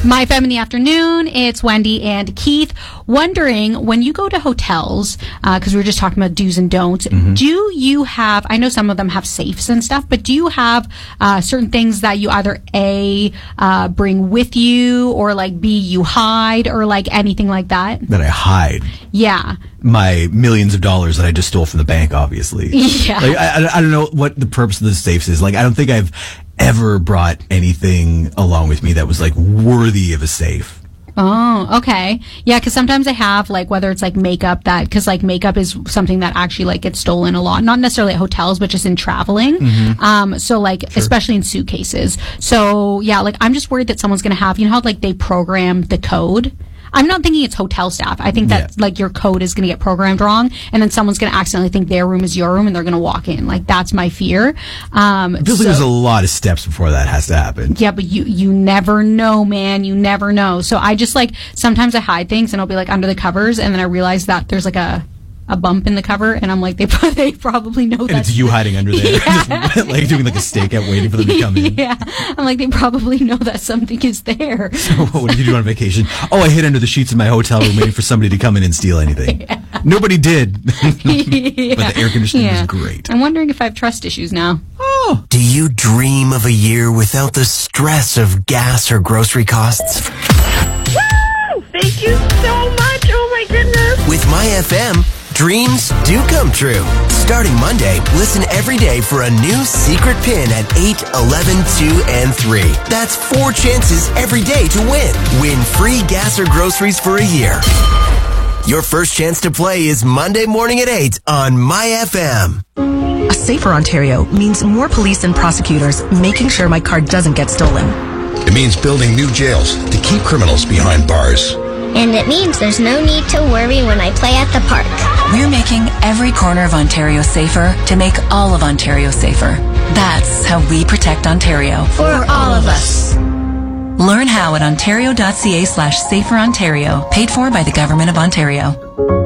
My Femme in the Afternoon. It's Wendy and Keith. Wondering, when you go to hotels, because we were just talking about do's and don'ts, do you have, I know some of them have safes and stuff, but do you have certain things that you either A, bring with you, or like B, you hide, or like anything like that? That I hide? Yeah. My millions of dollars that I just stole from the bank, obviously. Yeah. Like, I don't know what the purpose of the safes is. Like, I don't think I've ever brought anything along with me that was like worthy of a safe. Oh, okay. Yeah, because sometimes I have, like, whether it's like makeup, that, because like makeup is something that actually like gets stolen a lot, not necessarily at hotels, but just in traveling. So like, especially in suitcases. So yeah, like I'm just worried that someone's going to have, you know how like they program the code? I'm not thinking it's hotel staff. I think that like your code is going to get programmed wrong, and then someone's going to accidentally think their room is your room, and they're going to walk in. Like that's my fear. It feels like there's a lot of steps before that has to happen. Yeah, but you never know, man. You never know. So I just like sometimes I hide things, and I'll be like under the covers, and then I realize that there's like a bump in the cover, and I'm like, they probably know that. And it's you hiding under there, just, like doing like a stakeout, waiting for them to come in. Yeah, I'm like, they probably know that something is there. So what did you do on vacation? Oh, I hid under the sheets in my hotel room waiting for somebody to come in and steal anything. Yeah. Nobody did. But the air conditioning was great. I'm wondering if I have trust issues now. Oh. Do you dream of a year without the stress of gas or grocery costs? Woo! Thank you so much. Oh my goodness. With My FM, dreams do come true. Starting Monday, listen every day for a new secret pin at 8, 11, 2, and 3. That's 4 chances every day to win. Win free gas or groceries for a year. Your first chance to play is Monday morning at 8 on My FM. A safer Ontario means more police and prosecutors making sure my car doesn't get stolen. It means building new jails to keep criminals behind bars. And it means there's no need to worry when I play at the park. We're making every corner of Ontario safer to make all of Ontario safer. That's how we protect Ontario. For all of us. Learn how at ontario.ca/saferontario. Paid for by the Government of Ontario.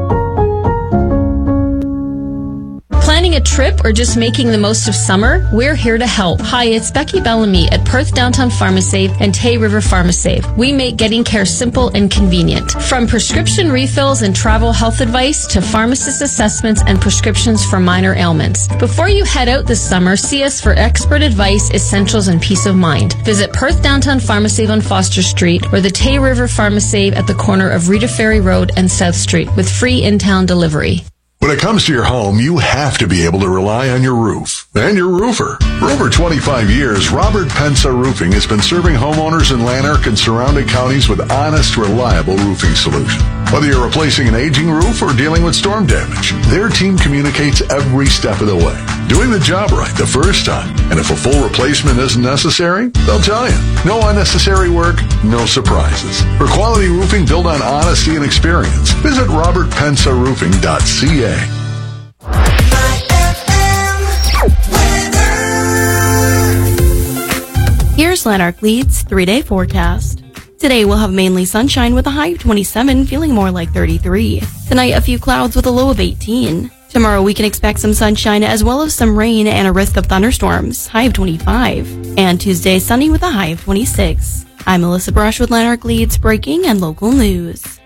Planning a trip or just making the most of summer? We're here to help. Hi, it's Becky Bellamy at Perth Downtown PharmaSave and Tay River PharmaSave. We make getting care simple and convenient. From prescription refills and travel health advice to pharmacist assessments and prescriptions for minor ailments. Before you head out this summer, see us for expert advice, essentials, and peace of mind. Visit Perth Downtown PharmaSave on Foster Street or the Tay River PharmaSave at the corner of Rita Ferry Road and South Street with free in-town delivery. When it comes to your home, you have to be able to rely on your roof and your roofer. For over 25 years, Robert Pensa Roofing has been serving homeowners in Lanark and surrounding counties with honest, reliable roofing solutions. Whether you're replacing an aging roof or dealing with storm damage, their team communicates every step of the way, doing the job right the first time. And if a full replacement isn't necessary, they'll tell you. No unnecessary work, no surprises. For quality roofing built on honesty and experience, visit robertpensaroofing.ca. Here's Lanark Leeds 3-day forecast. Today we'll have mainly sunshine with a high of 27, feeling more like 33. Tonight a few clouds with a low of 18. Tomorrow we can expect some sunshine as well as some rain and a risk of thunderstorms, high of 25. And Tuesday sunny with a high of 26. I'm Melissa Brush with Lanark Leeds breaking and local news.